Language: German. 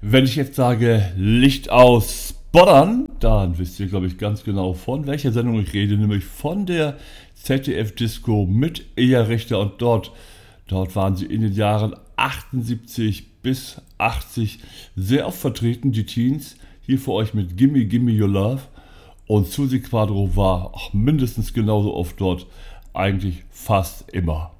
Wenn ich jetzt sage Licht aus, Spottern, dann wisst ihr, glaube ich, ganz genau, von welcher Sendung ich rede, nämlich von der ZDF-Disco mit Eja Richter und dort waren sie in den Jahren 78 bis 80 sehr oft vertreten, die Teens, hier für euch mit Gimme Gimme Your Love, und Susi Quadro war auch mindestens genauso oft dort, eigentlich fast immer.